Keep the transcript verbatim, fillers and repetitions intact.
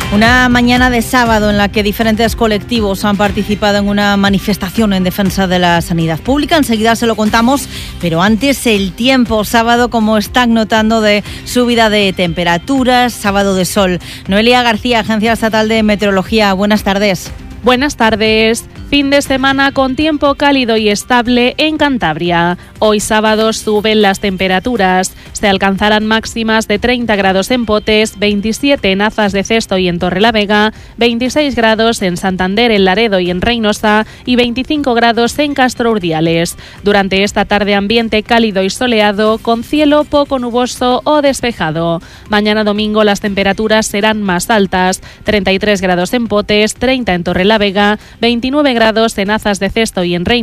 Una mañana de sábado en la que diferentes colectivos han participado en una manifestación en defensa de la sanidad pública. Enseguida se lo contamos, pero antes el tiempo. Sábado, como están notando, de subida de temperaturas, sábado de sol. Noelia García, Agencia Estatal de Meteorología. Buenas tardes. Buenas tardes. Fin de semana con tiempo cálido y estable en Cantabria. Hoy sábado suben las temperaturas. Se alcanzarán máximas de treinta grados en Potes, veintisiete en Azas de Cesto y en Torrelavega, veintiséis grados en Santander, en Laredo y en Reynosa y veinticinco grados en Castro Urdiales. Durante esta tarde ambiente cálido y soleado con cielo poco nuboso o despejado. Mañana domingo las temperaturas serán más altas, treinta y tres grados en Potes, treinta en Torrelavega, veintinueve grados en Azas de Cesto y en Reynosa.